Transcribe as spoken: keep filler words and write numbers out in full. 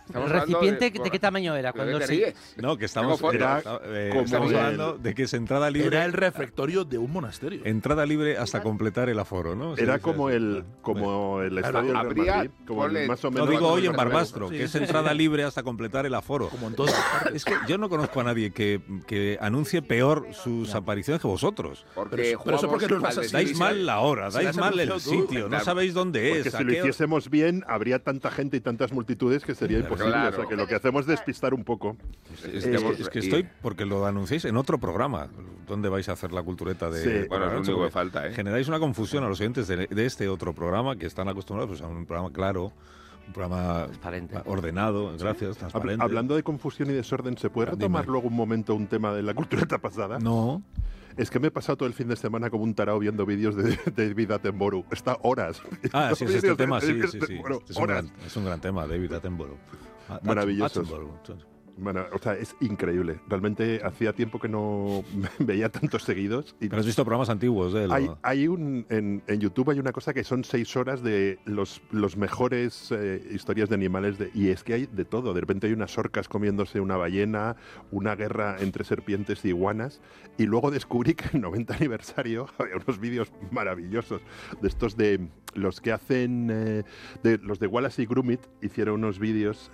¿El recipiente de, de qué tamaño era? Cuando se... No, que estamos, era, eh, estamos hablando de que es entrada libre. Era el refectorio de un monasterio. Entrada libre hasta completar el aforo, ¿no? Era como el, como el estadio del Real Madrid, como el más o menos. No digo hoy en Barbastro, sí, que es entrada libre hasta completar el aforo. Como en todas partes. Es que yo no conozco a nadie que, que anuncie peor sus ya. apariciones que vosotros. Porque pero, pero eso porque nos vas a dais mal la hora, dais si mal el sitio, no sabéis dónde es. Porque si lo hiciésemos bien, habría tanta gente y tantas multitudes que sería imposible. Claro. O sea, que lo que hacemos es despistar un poco. Es, es, que, es que estoy, porque lo anunciáis en otro programa, donde vais a hacer la cultureta de... Sí, bueno, es lo único que falta, ¿eh? Generáis una confusión a los oyentes de, de este otro programa, que están acostumbrados pues, a un programa claro, un programa transparente, ordenado, sí. gracias, transparente. Hablando de confusión y desorden, ¿se puede retomar Dime. luego un momento un tema de la cultureta pasada? No. Es que me he pasado todo el fin de semana como un tarao viendo vídeos de, de David Attenborough. Está horas. Ah, sí, es este tema, sí, sí, sí. Es un, gran, es un gran tema, David Attenborough. Maravilloso. Bueno, o sea, es increíble. Realmente hacía tiempo que no veía tantos seguidos. Y Pero has visto programas antiguos de él. Hay, hay un, en, en YouTube hay una cosa que son seis horas de los, los mejores eh, historias de animales. De, y es que hay de todo. De repente hay unas orcas comiéndose una ballena, una guerra entre serpientes y iguanas. Y luego descubrí que en el noventa aniversario había unos vídeos maravillosos de estos de los que hacen, eh, de, los de Wallace y Gromit hicieron unos vídeos